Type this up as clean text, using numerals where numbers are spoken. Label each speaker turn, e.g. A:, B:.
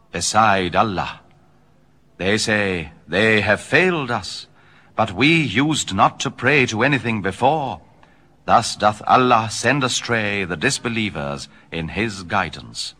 A: beside Allah. They say, they have failed us, but we used not to pray to anything before. Thus doth Allah send astray the disbelievers in His guidance.